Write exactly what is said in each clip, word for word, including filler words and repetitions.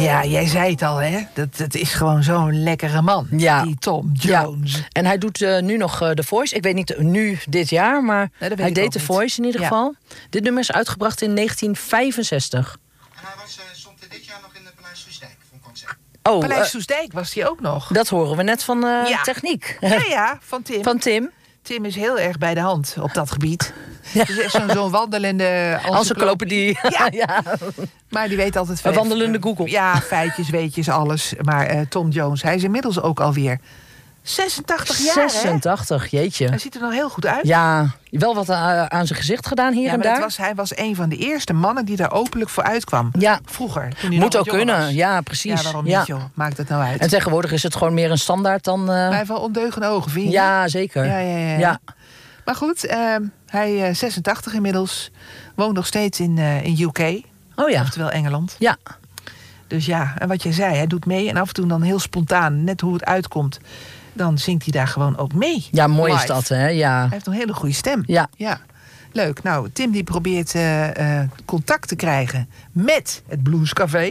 Ja, jij zei het al, hè? Dat, dat is gewoon zo'n lekkere man, Ja. die Tom Jones. Ja. En hij doet uh, nu nog uh, The Voice. Ik weet niet nu dit jaar, maar nee, hij deed The Voice in ieder ja. geval. Dit nummer is uitgebracht in negentien vijfenzestig. En hij was, uh, stond dit jaar nog in het Paleis Soestdijk voor een concert. Oh, Paleis Soestdijk was hij ook nog. Dat horen we net van uh, ja. techniek. Ja, ja, van Tim. Van Tim. Tim is heel erg bij de hand op dat gebied. Ja. Het is echt zo'n zo wandelende encyclopedie. Ja. ja. Maar die weet altijd... Een wandelende Google. Ja, feitjes, weetjes, alles. Maar uh, Tom Jones, hij is inmiddels ook alweer zesentachtig jaar, zesentachtig, hè? Jeetje. Hij ziet er nog heel goed uit. Ja, wel wat aan, aan zijn gezicht gedaan hier ja, en maar daar. Was, hij was een van de eerste mannen die daar openlijk voor uitkwam. Ja. Vroeger. Toen hij Moet ook kunnen, was. ja, precies. Ja, waarom ja. niet, joh? Maakt het nou uit. En tegenwoordig is het gewoon meer een standaard dan... Uh... Maar hij heeft wel ondeugende ogen, vind je? Ja, zeker. Ja, ja, ja. ja. Maar goed, uh, hij is uh, zesentachtig inmiddels. Woont nog steeds in, uh, in U K. Oh ja. Oftewel Engeland. Ja. Dus ja, en wat jij zei, hij doet mee. En af en toe dan heel spontaan, net hoe het uitkomt... dan zingt hij daar gewoon ook mee. Ja, mooi live. is dat, hè? Ja. Hij heeft een hele goede stem. Ja. ja. Leuk. Nou, Tim die probeert uh, uh, contact te krijgen met het Bluescafé.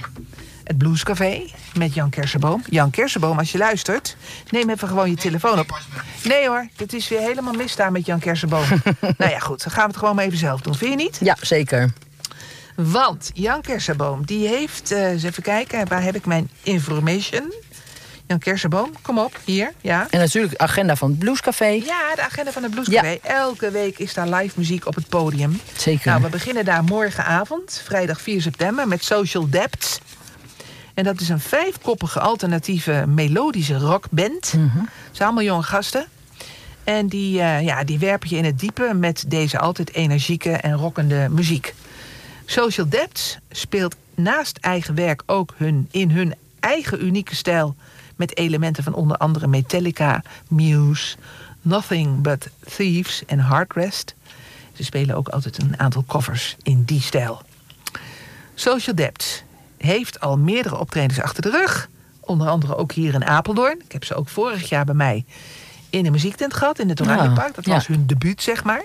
Het Bluescafé met Jan Kersenboom. Jan Kersenboom, als je luistert, neem even gewoon je telefoon op. Nee hoor, dit is weer helemaal mis daar met Jan Kersenboom. Nou ja, goed, dan gaan we het gewoon maar even zelf doen. Vind je niet? Ja, zeker. Want Jan Kersenboom, die heeft... Uh, eens even kijken, waar heb ik mijn information... Jan Kersenboom, kom op, hier, ja. En natuurlijk de agenda van het Bluescafé. Ja, de agenda van het Bluescafé. Ja. Elke week is daar live muziek op het podium. Zeker. Nou, we beginnen daar morgenavond, vrijdag vier september, met Social Depths. En dat is een vijfkoppige alternatieve melodische rockband. Mm-hmm. Het zijn allemaal jonge gasten. En die, uh, ja, die werpen je in het diepe met deze altijd energieke en rockende muziek. Social Depths speelt naast eigen werk ook hun, in hun eigen unieke stijl... met elementen van onder andere Metallica, Muse, Nothing But Thieves en Heartrest. Ze spelen ook altijd een aantal covers in die stijl. Social Depths heeft al meerdere optredens achter de rug. Onder andere ook hier in Apeldoorn. Ik heb ze ook vorig jaar bij mij in een muziektent gehad, in het Oranjepark. Dat was ja. hun debuut, zeg maar.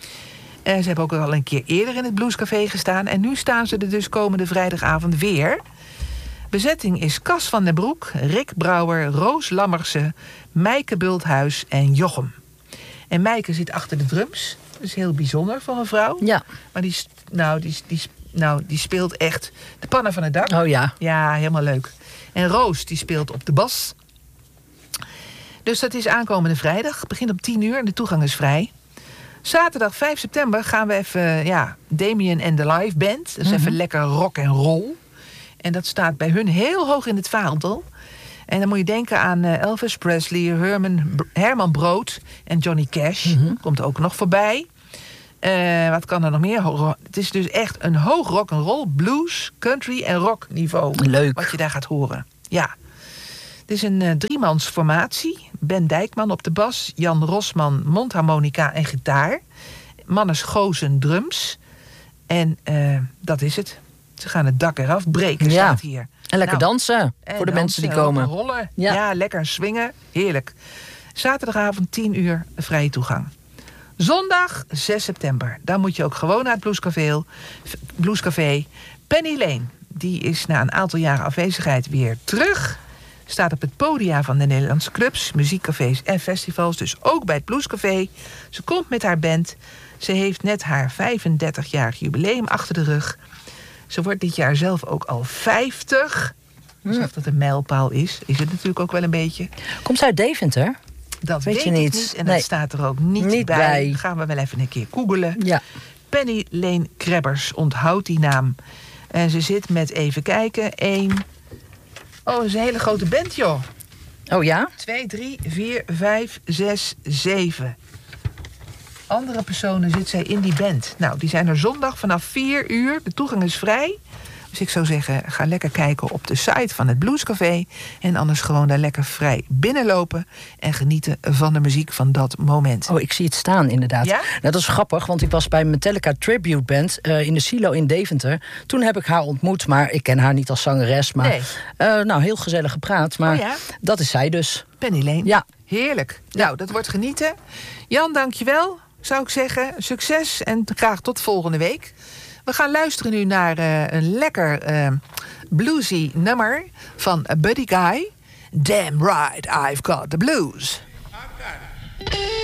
En ze hebben ook al een keer eerder in het Bluescafé gestaan. En nu staan ze er dus komende vrijdagavond weer... Bezetting is Cas van den Broek, Rick Brouwer, Roos Lammerse, Meike Bulthuis en Jochem. En Meike zit achter de drums. Dat is heel bijzonder voor een vrouw. Ja. Maar die, nou, die, die, nou, die speelt echt de pannen van het dak. Oh ja. Ja, helemaal leuk. En Roos die speelt op de bas. Dus dat is aankomende vrijdag. Het begint om tien uur en de toegang is vrij. Zaterdag vijf september gaan we even, ja, Damien en de live band. Dat is mm-hmm. even lekker rock en roll. En dat staat bij hun heel hoog in het vaandel. En dan moet je denken aan uh, Elvis Presley, Herman, Herman Brood en Johnny Cash. Mm-hmm. Komt ook nog voorbij. Uh, wat kan er nog meer? Het is dus echt een hoog rock'n'roll, blues, country en rock niveau. Leuk. Wat je daar gaat horen. Ja. Het is een uh, driemans formatie. Ben Dijkman op de bas, Jan Rosman mondharmonica en gitaar. Mannes Gozen drums. En uh, dat is het. Ze gaan het dak eraf breken, ja. staat hier. En lekker nou, dansen voor de dansen, mensen die komen. Rollen. Ja. ja, lekker swingen. Heerlijk. Zaterdagavond tien uur vrije toegang. Zondag zes september. Dan moet je ook gewoon naar het Bluescafé. Bluescafé. Penny Lane. Die is na een aantal jaren afwezigheid weer terug. Staat op het podium van de Nederlandse clubs, muziekcafés en festivals. Dus ook bij het Bluescafé. Ze komt met haar band. Ze heeft net haar vijfendertigjarig jubileum achter de rug. Ze wordt dit jaar zelf ook al vijftig. Dus of dat een mijlpaal is, is het natuurlijk ook wel een beetje. Komt ze uit Deventer? Dat weet, weet je ik niet. niet. En nee. dat staat er ook niet, niet bij. bij. Gaan we wel even een keer googelen. Ja. Penny Lane Krebbers, onthoud die naam. En ze zit met, even kijken, één... Oh, dat is een hele grote band, joh. Oh ja? Twee, drie, vier, vijf, zes, zeven. Andere personen zit zij in die band. Nou, die zijn er zondag vanaf vier uur. De toegang is vrij. Dus ik zou zeggen, ga lekker kijken op de site van het Bluescafé. En anders gewoon daar lekker vrij binnenlopen. En genieten van de muziek van dat moment. Oh, ik zie het staan inderdaad. Ja? Nou, dat is grappig, want ik was bij Metallica Tribute Band uh, in de Silo in Deventer. Toen heb ik haar ontmoet, maar ik ken haar niet als zangeres. Maar nee. uh, nou, heel gezellig gepraat. Maar oh ja? dat is zij dus. Penny Lane. Ja. Heerlijk. Ja. Nou, dat wordt genieten. Jan, dankjewel, zou ik zeggen. Succes en graag tot volgende week. We gaan luisteren nu naar uh, een lekker uh, bluesy nummer van Buddy Guy. Damn right, I've got the blues. I've got it.